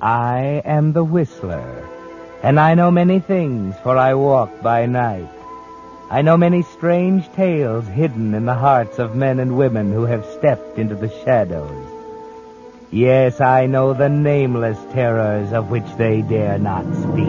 I am the Whistler, and I know many things, for I walk by night. I know many strange tales hidden in the hearts of men and women who have stepped into the shadows. Yes, I know the nameless terrors of which they dare not speak.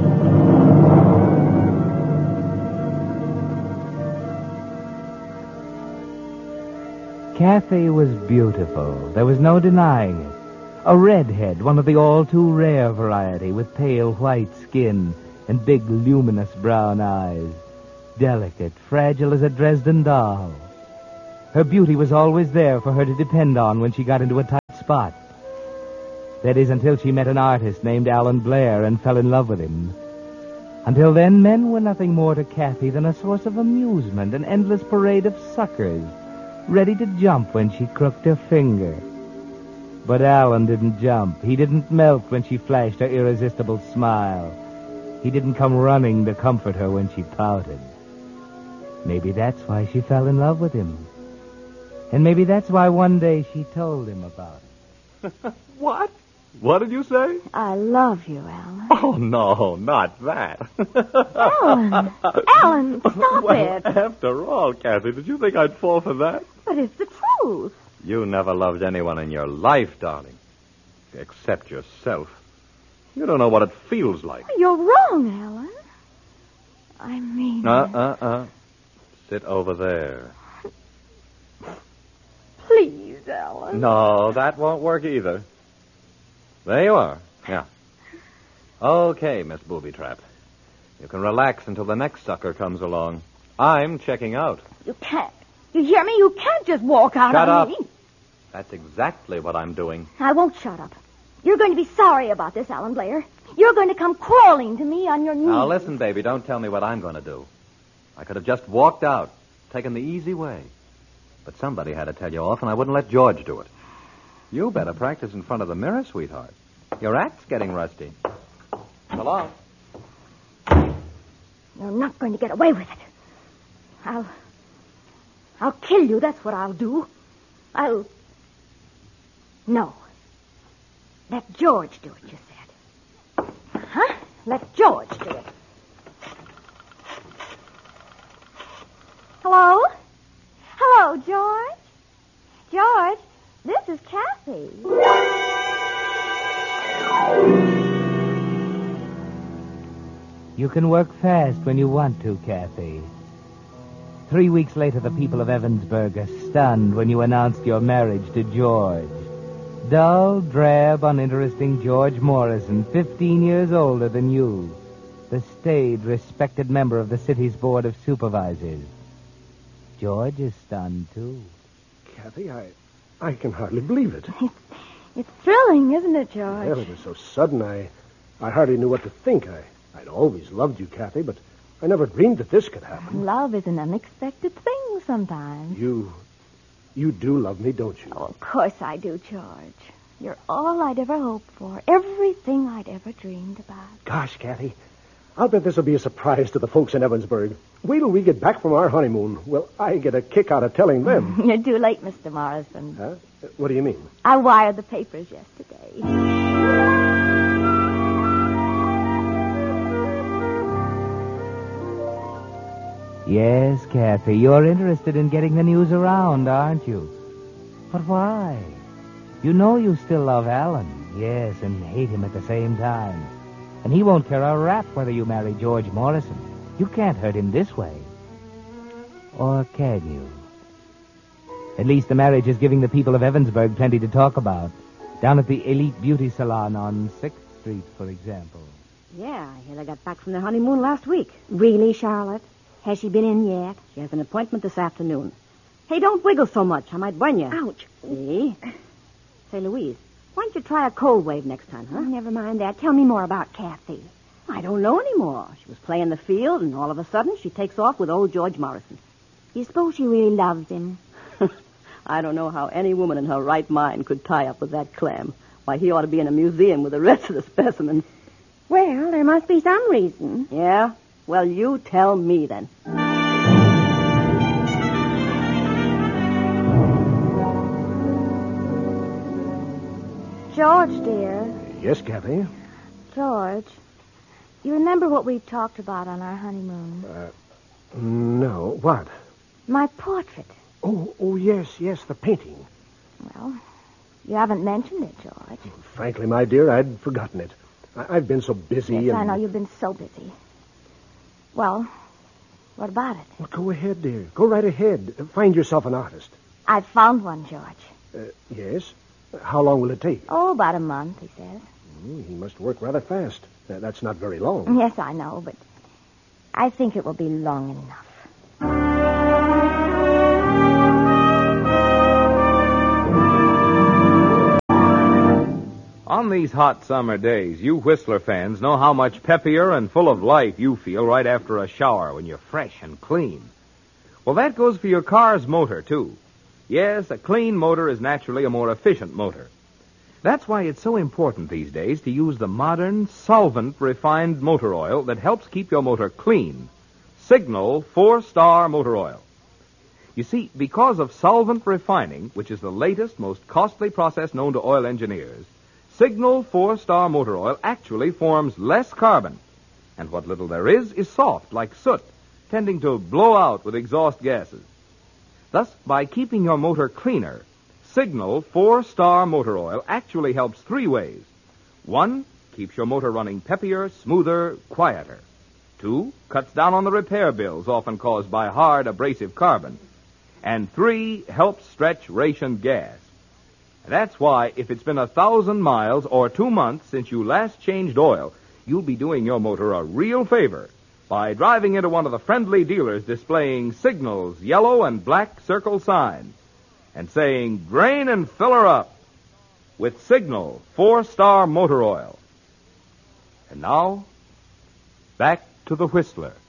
Kathy was beautiful. There was no denying it. A redhead, one of the all-too-rare variety, with pale white skin and big, luminous brown eyes. Delicate, fragile as a Dresden doll. Her beauty was always there for her to depend on when she got into a tight spot. That is, until she met an artist named Alan Blair and fell in love with him. Until then, men were nothing more to Kathy than a source of amusement, an endless parade of suckers, ready to jump when she crooked her finger. But Alan didn't jump. He didn't melt when she flashed her irresistible smile. He didn't come running to comfort her when she pouted. Maybe that's why she fell in love with him. And maybe that's why one day she told him about it. What? What did you say? I love you, Alan. Oh, no, not that. Alan! Alan, stop it. After all, Kathy, did you think I'd fall for that? But it's the truth. You never loved anyone in your life, darling. Except yourself. You don't know what it feels like. You're wrong, Alan. I mean... Sit over there. Please, Alan. No, that won't work either. There you are. Yeah. Okay, Miss Booby Trap. You can relax until the next sucker comes along. I'm checking out. You can't. You hear me? You can't just walk out Shut on up. me. That's exactly what I'm doing. I won't shut up. You're going to be sorry about this, Alan Blair. You're going to come crawling to me on your knees. Now, listen, baby, don't tell me what I'm going to do. I could have just walked out, taken the easy way. But somebody had to tell you off, and I wouldn't let George do it. You better practice in front of the mirror, sweetheart. Your act's getting rusty. So long. You're not going to get away with it. I'll kill you, that's what I'll do. No. Let George do it, you said. Huh? Let George do it. Hello? Hello, George? George, this is Kathy. You can work fast when you want to, Kathy. 3 weeks later, the people of Evansburg are stunned when you announced your marriage to George. Dull, drab, uninteresting George Morrison, 15 years older than you. The staid, respected member of the city's Board of Supervisors. George is stunned, too. Kathy, I can hardly believe it. It's thrilling, isn't it, George? Well, it was so sudden, I hardly knew what to think. I'd always loved you, Kathy, but I never dreamed that this could happen. Love is an unexpected thing sometimes. You do love me, don't you? Oh, of course I do, George. You're all I'd ever hoped for. Everything I'd ever dreamed about. Gosh, Kathy, I'll bet this will be a surprise to the folks in Evansburg. Wait till we get back from our honeymoon. Well, I get a kick out of telling them. You're too late, Mr. Morrison. Huh? What do you mean? I wired the papers yesterday. Yes, Kathy, you're interested in getting the news around, aren't you? But why? You know you still love Alan, yes, and hate him at the same time. And he won't care a rap whether you marry George Morrison. You can't hurt him this way. Or can you? At least the marriage is giving the people of Evansburg plenty to talk about. Down at the Elite Beauty Salon on 6th Street, for example. Yeah, I hear they got back from their honeymoon last week. Really, Charlotte? Has she been in yet? She has an appointment this afternoon. Hey, don't wiggle so much. I might burn you. Ouch. See? Say, Louise, why don't you try a cold wave next time, huh? Oh, never mind that. Tell me more about Kathy. I don't know anymore. She was playing the field, and all of a sudden she takes off with old George Morrison. You suppose she really loves him? I don't know how any woman in her right mind could tie up with that clam. Why, he ought to be in a museum with the rest of the specimens. Well, there must be some reason. Yeah? Well, you tell me then. George, dear. Yes, Kathy? George, you remember what we talked about on our honeymoon? No. What? My portrait. Oh, yes, the painting. Well, you haven't mentioned it, George. Frankly, my dear, I'd forgotten it. I've been so busy. Yes, I know you've been so busy. Well, what about it? Well, go ahead, dear. Go right ahead. Find yourself an artist. I've found one, George. Yes? How long will it take? Oh, about a month, he says. He must work rather fast. That's not very long. Yes, I know, but I think it will be long enough. On these hot summer days, you Whistler fans know how much peppier and full of life you feel right after a shower when you're fresh and clean. Well, that goes for your car's motor, too. Yes, a clean motor is naturally a more efficient motor. That's why it's so important these days to use the modern, solvent-refined motor oil that helps keep your motor clean. Signal 4-Star Motor Oil. You see, because of solvent refining, which is the latest, most costly process known to oil engineers, Signal 4-Star Motor Oil actually forms less carbon. And what little there is soft, like soot, tending to blow out with exhaust gases. Thus, by keeping your motor cleaner, Signal 4-Star Motor Oil actually helps 3 ways. 1, keeps your motor running peppier, smoother, quieter. 2, cuts down on the repair bills often caused by hard, abrasive carbon. And 3, helps stretch rationed gas. That's why, if it's been 1,000 miles or 2 months since you last changed oil, you'll be doing your motor a real favor by driving into one of the friendly dealers displaying Signal's yellow and black circle sign and saying, "Drain and fill her up" with Signal 4-Star Motor Oil. And now, back to the Whistler.